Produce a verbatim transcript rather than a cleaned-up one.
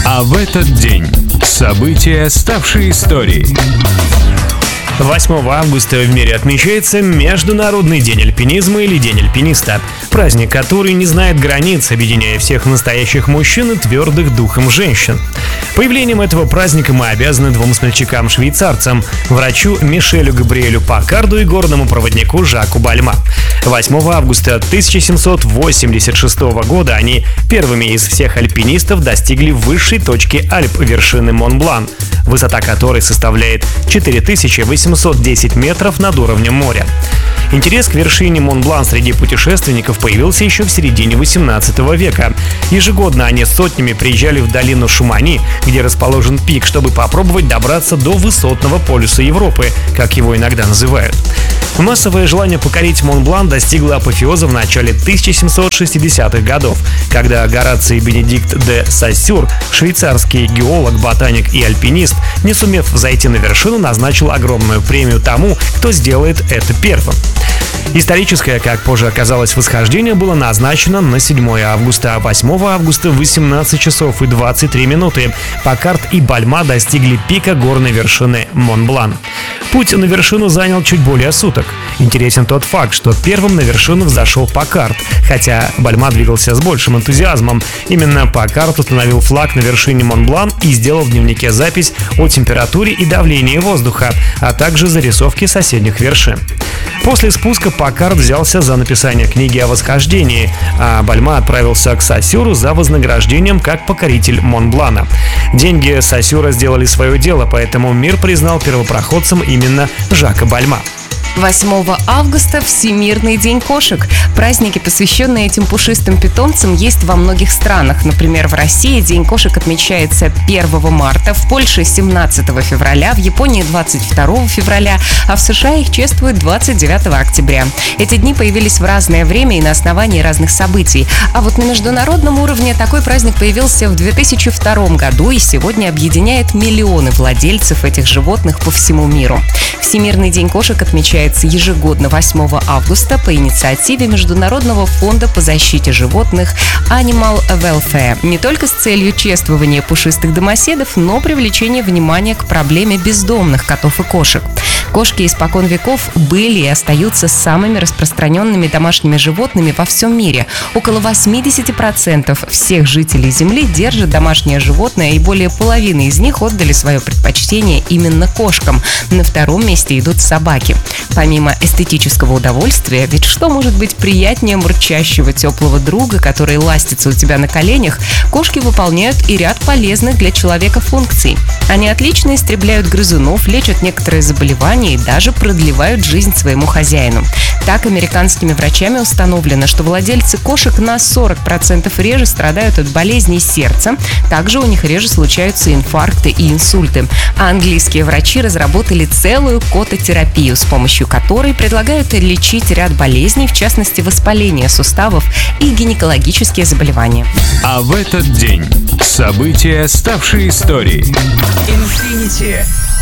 А в этот день события, ставшие историей. восьмого августа в мире отмечается Международный день альпинизма или День альпиниста. Праздник, который не знает границ, объединяя всех настоящих мужчин и твердых духом женщин. Появлением этого праздника мы обязаны двум смельчакам-швейцарцам – врачу Мишелю Габриэлю Паккарду и горному проводнику Жаку Бальма. восьмого августа тысяча семьсот восемьдесят шестого года они первыми из всех альпинистов достигли высшей точки Альп – вершины Монблан, высота которой составляет четыре тысячи восемьсот десять метров над уровнем моря. Интерес к вершине Монблан среди путешественников появился еще в середине восемнадцатого века. Ежегодно они сотнями приезжали в долину Шумани, где расположен пик, чтобы попробовать добраться до высотного полюса Европы, как его иногда называют. Массовое желание покорить Монблан достигло апофеоза в начале тысяча семьсот шестидесятых годов, когда Гораций Бенедикт де Сассюр, швейцарский геолог, ботаник и альпинист, не сумев взойти на вершину, назначил огромную премию тому, кто сделает это первым. Историческое, как позже оказалось, восхождение было назначено на седьмое августа, а восьмого августа в восемнадцать часов и двадцать три минуты Паккард и Бальма достигли пика горной вершины Монблан. Путь на вершину занял чуть более суток. Интересен тот факт, что первым на вершину взошел Паккард, хотя Бальма двигался с большим энтузиазмом. Именно Паккард установил флаг на вершине Монблан и сделал в дневнике запись о температуре и давлении воздуха, а также зарисовки соседних вершин. После спуска Паккард взялся за написание книги о восхождении, а Бальма отправился к Сассюру за вознаграждением как покоритель Монблана. Деньги Сассюра сделали свое дело, поэтому мир признал первопроходцем именно Жака Бальма. восьмого августа – Всемирный день кошек. Праздники, посвященные этим пушистым питомцам, есть во многих странах. Например, в России День кошек отмечается первого марта, в Польше – семнадцатого февраля, в Японии – двадцать второго февраля, а в США их чествуют двадцать девятого октября. Эти дни появились в разное время и на основании разных событий. А вот на международном уровне такой праздник появился в две тысячи втором году и сегодня объединяет миллионы владельцев этих животных по всему миру. Всемирный день кошек отмечается ежегодно восьмого августа по инициативе Международного фонда по защите животных Animal Welfare. Не только с целью чествования пушистых домоседов, но привлечения внимания к проблеме бездомных котов и кошек. Кошки испокон веков были и остаются самыми распространенными домашними животными во всем мире. Около восемьдесят процентов всех жителей Земли держат домашнее животное, и более половины из них отдали свое предпочтение именно кошкам. На втором месте идут собаки. Помимо эстетического удовольствия, ведь что может быть приятнее мурчащего теплого друга, который ластится у тебя на коленях, кошки выполняют и ряд полезных для человека функций. Они отлично истребляют грызунов, лечат некоторые заболевания и даже продлевают жизнь своему хозяину. Так, американскими врачами установлено, что владельцы кошек на сорок процентов реже страдают от болезней сердца, также у них реже случаются инфаркты и инсульты. А английские врачи разработали целую кототерапию, с помощью которой предлагают лечить ряд болезней, в частности воспаление суставов и гинекологические заболевания. А в этот день события, ставшие историей. Infinity.